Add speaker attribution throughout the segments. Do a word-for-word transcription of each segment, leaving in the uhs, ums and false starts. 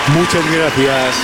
Speaker 1: Muchas gracias.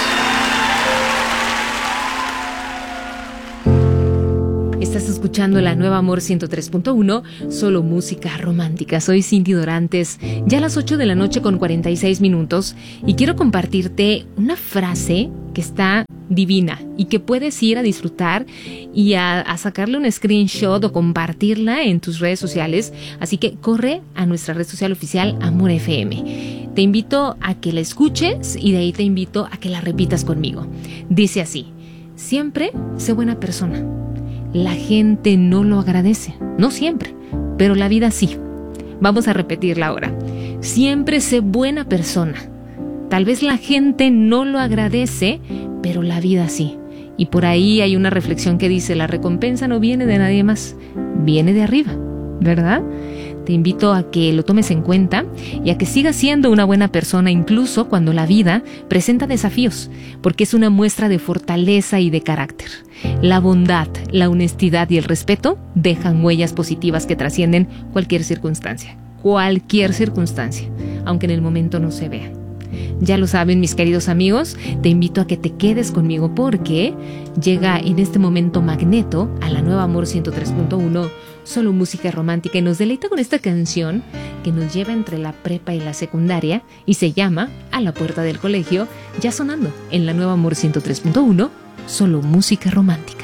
Speaker 2: Estás escuchando la Nueva Amor ciento tres punto uno, solo música romántica. Soy Cindy Dorantes, ya a las ocho de la noche con cuarenta y seis minutos, y quiero compartirte una frase que está divina y que puedes ir a disfrutar y a, a sacarle un screenshot o compartirla en tus redes sociales. Así que corre a nuestra red social oficial Amor F M. Te invito a que la escuches y de ahí te invito a que la repitas conmigo. Dice así: siempre sé buena persona. La gente no lo agradece, no siempre, pero la vida sí. Vamos a repetirla ahora. Siempre sé buena persona. Tal vez la gente no lo agradece, pero la vida sí. Y por ahí hay una reflexión que dice: la recompensa no viene de nadie más, viene de arriba, ¿verdad? Te invito a que lo tomes en cuenta y a que sigas siendo una buena persona incluso cuando la vida presenta desafíos, porque es una muestra de fortaleza y de carácter. La bondad, la honestidad y el respeto dejan huellas positivas que trascienden cualquier circunstancia, cualquier circunstancia, aunque en el momento no se vea. Ya lo saben, mis queridos amigos, te invito a que te quedes conmigo porque llega en este momento Magneto a la Nueva Amor ciento tres punto uno, solo música romántica, y nos deleita con esta canción que nos lleva entre la prepa y la secundaria y se llama A la puerta del colegio, ya sonando en la Nueva Amor ciento tres punto uno, solo música romántica.